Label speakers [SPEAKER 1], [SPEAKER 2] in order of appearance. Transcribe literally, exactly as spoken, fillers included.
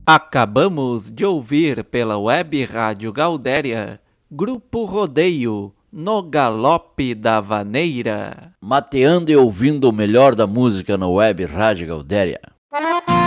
[SPEAKER 1] Acabamos de ouvir pela Web Rádio Gaudéria, Grupo Rodeio, No Galope da Vaneira.
[SPEAKER 2] Mateando e ouvindo o melhor da música na Web Rádio Gaudéria.